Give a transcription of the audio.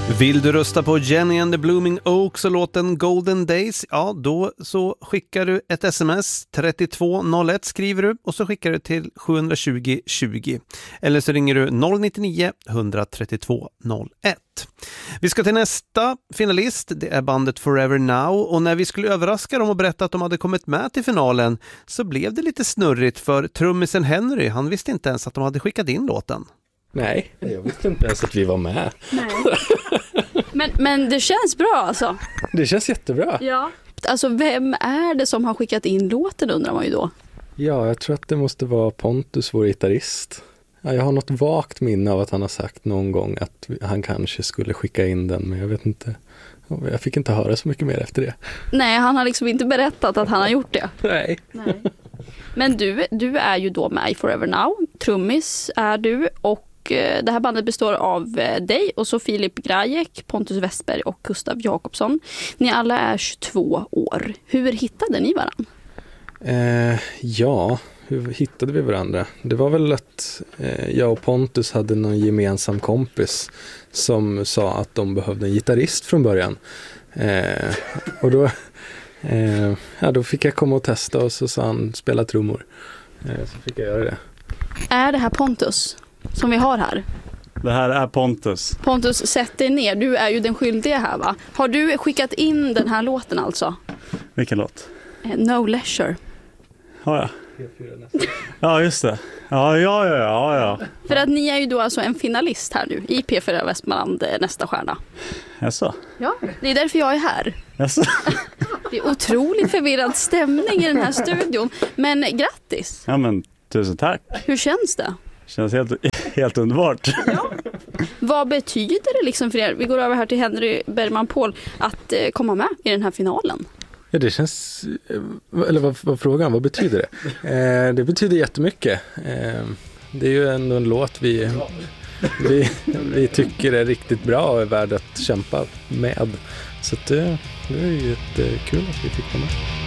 Vill du rösta på Jenny and the Blooming Oaks och låten Golden Days? Ja, då så skickar du ett sms, 3201 skriver du och så skickar du till 720 20. Eller så ringer du 099 132 01. Vi ska till nästa finalist, det är bandet Forever Now, och när vi skulle överraska dem och berätta att de hade kommit med till finalen så blev det lite snurrigt för trummisen Henry, han visste inte ens att de hade skickat in låten. Nej, jag visste inte ens att vi var med. Nej. Men det känns bra alltså. Det känns jättebra. Ja. Alltså vem är det som har skickat in låten, undrar man ju då. Ja, jag tror att det måste vara Pontus, vår gitarrist. Ja, jag har något vagt minne av att han har sagt någon gång att han kanske skulle skicka in den, men jag vet inte. Jag fick inte höra så mycket mer efter det. Nej, han har liksom inte berättat att han har gjort det. Nej. Men du är ju då med i Forever Now. Trummis är du, och det här bandet består av dig och så Filip Grajek, Pontus Westberg och Gustav Jakobsson. Ni alla är 22 år. Hur hittade ni varann? Ja, hur hittade vi varandra? Det var väl att jag och Pontus hade någon gemensam kompis som sa att de behövde en gitarrist från början. Och då fick jag komma och testa och så sa han spela trummor. Så fick jag göra det. Är det här Pontus som vi har här? Det här är Pontus. Pontus, sätt dig ner. Du är ju den skyldiga här, va? Har du skickat in den här låten alltså? Vilken låt? No Leisure. Ja. Ja, just det. Ja. För att ni är ju då alltså en finalist här nu i P4 Västmanland nästa stjärna. Jaså? Ja, det är därför jag är här. Jaså? Det är otroligt förvirrad stämning i den här studion. Men grattis! Ja, men tusen tack. Hur känns det? Känns helt underbart. Ja. Vad betyder det liksom för er? Vi går över här till Henry Bergman-Paul att komma med i den här finalen. Ja, det känns... Eller vad frågan? Vad betyder det? Det betyder jättemycket. Det är ju ändå en låt vi tycker är riktigt bra och är värd att kämpa med. Så det är ju jättekul att vi fick komma med.